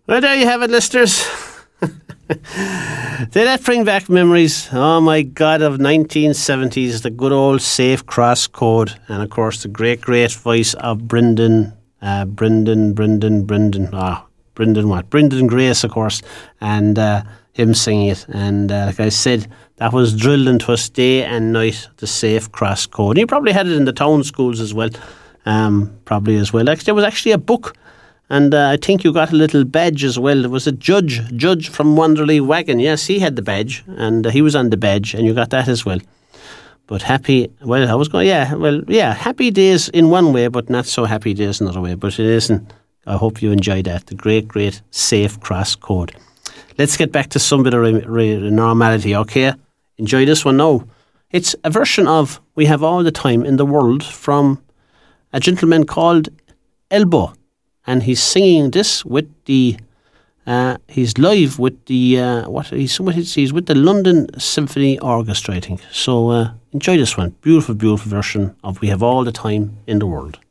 Well, there you have it, listeners. Did that bring back memories? Oh my God, of 1970s, the good old safe cross code, and of course the great voice of Brendan Grace, of course, and him singing it. And like I said, that was drilled into us day and night, the safe cross code. You probably had it in the town schools as well, probably as well. There was actually a book. And I think you got a little badge as well. It was a judge from Wanderley Wagon. Yes, he had the badge, and he was on the badge, and you got that as well. But happy days in one way, but not so happy days another way. But it isn't. I hope you enjoyed that. The great safe cross code. Let's get back to some bit of normality, okay? Enjoy this one now. It's a version of We Have All the Time in the World from a gentleman called Elbow. And he's singing this with the, he's live with the, he's with the London Symphony Orchestra, I think. So enjoy this one. Beautiful version of We Have All the Time in the World.